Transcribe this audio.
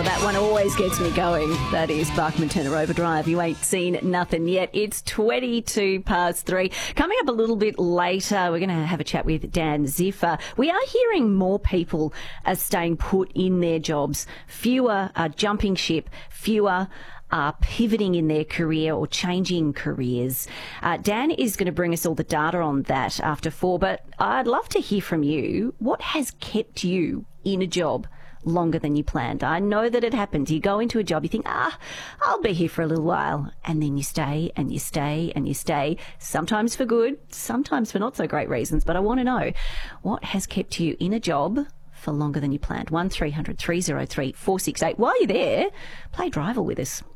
that one always gets me going. That is Bachman Turner Overdrive. You ain't seen nothing yet. It's 3:22. Coming up a little bit later, we're going to have a chat with Dan Ziffer. We are hearing more people are staying put in their jobs. Fewer are jumping ship. Fewer are pivoting in their career or changing careers. Dan is going to bring us all the data on that after 4, but I'd love to hear from you. What has kept you in a job longer than you planned? I know that it happens. You go into a job, you think, I'll be here for a little while, and then you stay and you stay and you stay, sometimes for good, sometimes for not so great reasons. But I want to know, what has kept you in a job for longer than you planned? 1300 303 468. While you're there, play Driver with us.